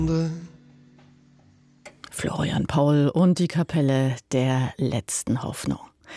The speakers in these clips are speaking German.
Florian Paul und die Kapelle der letzten Hoffnung.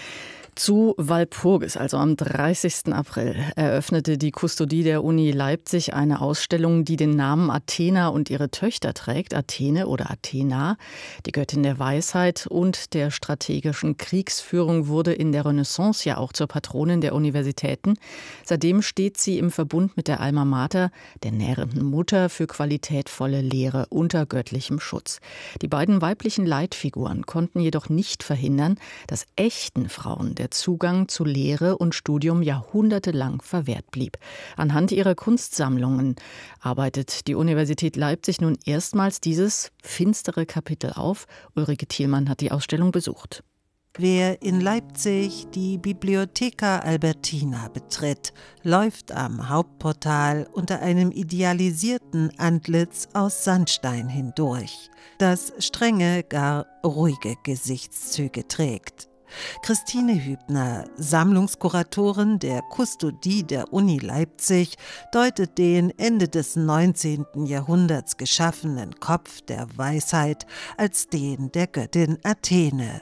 Zu Walpurgis, also am 30. April, eröffnete die Kustodie der Uni Leipzig eine Ausstellung, die den Namen Athena und ihre Töchter trägt. Athene oder Athena, die Göttin der Weisheit und der strategischen Kriegsführung, wurde in der Renaissance ja auch zur Patronin der Universitäten. Seitdem steht sie im Verbund mit der Alma Mater, der nährenden Mutter, für qualitätvolle Lehre unter göttlichem Schutz. Die beiden weiblichen Leitfiguren konnten jedoch nicht verhindern, dass echten Frauen der Zugang zu Lehre und Studium jahrhundertelang verwehrt blieb. Anhand ihrer Kunstsammlungen arbeitet die Universität Leipzig nun erstmals dieses finstere Kapitel auf. Ulrike Thielmann hat die Ausstellung besucht. Wer in Leipzig die Bibliotheca Albertina betritt, läuft am Hauptportal unter einem idealisierten Antlitz aus Sandstein hindurch, das strenge, gar ruhige Gesichtszüge trägt. Christine Hübner, Sammlungskuratorin der Kustodie der Uni Leipzig, deutet den Ende des 19. Jahrhunderts geschaffenen Kopf der Weisheit als den der Göttin Athene.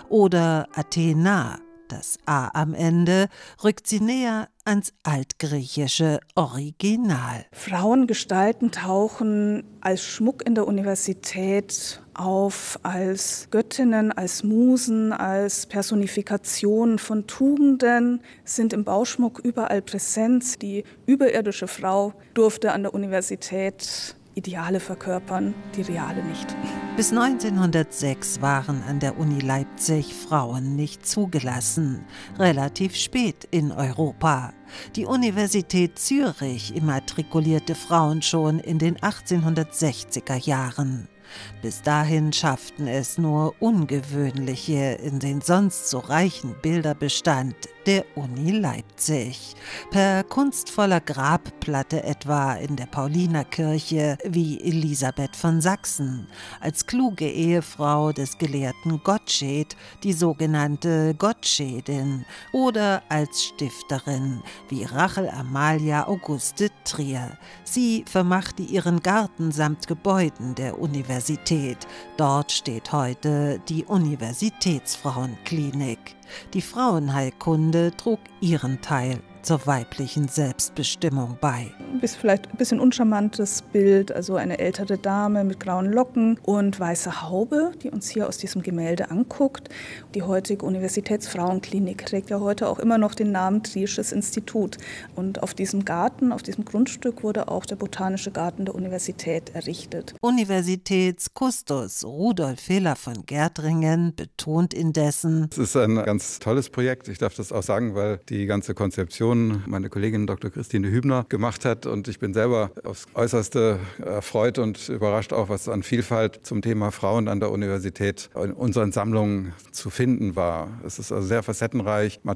Oder Athena, das A am Ende, rückt sie näher ans altgriechische Original. Frauengestalten tauchen als Schmuck in der Universität auf, als Göttinnen, als Musen, als Personifikationen von Tugenden, sind im Bauschmuck überall präsent. Die überirdische Frau durfte an der Universität Ideale verkörpern, die reale nicht. Bis 1906 waren an der Uni Leipzig Frauen nicht zugelassen, relativ spät in Europa. Die Universität Zürich immatrikulierte Frauen schon in den 1860er Jahren. Bis dahin schafften es nur Ungewöhnliche in den sonst so reichen Bilderbestand der Uni Leipzig. Per kunstvoller Grabplatte etwa in der Paulinerkirche wie Elisabeth von Sachsen, als kluge Ehefrau des Gelehrten Gottsched, die sogenannte Gottschedin, oder als Stifterin wie Rachel Amalia Auguste Trier. Sie vermachte ihren Garten samt Gebäuden der Universität. Dort steht heute die Universitätsfrauenklinik. Die Frauenheilkunde trug ihren Teil zur weiblichen Selbstbestimmung bei. Vielleicht ein bisschen uncharmantes Bild, also eine ältere Dame mit grauen Locken und weißer Haube, die uns hier aus diesem Gemälde anguckt. Die heutige Universitätsfrauenklinik trägt ja heute auch immer noch den Namen Triersches Institut. Und auf diesem Garten, auf diesem Grundstück wurde auch der Botanische Garten der Universität errichtet. Universitätskustos Rudolf Fehler von Gerdringen betont indessen: Es ist ein ganz tolles Projekt, ich darf das auch sagen, weil die ganze Konzeption meine Kollegin Dr. Christine Hübner gemacht hat, und ich bin selber aufs Äußerste erfreut und überrascht auch, was an Vielfalt zum Thema Frauen an der Universität in unseren Sammlungen zu finden war. Es ist also sehr facettenreich,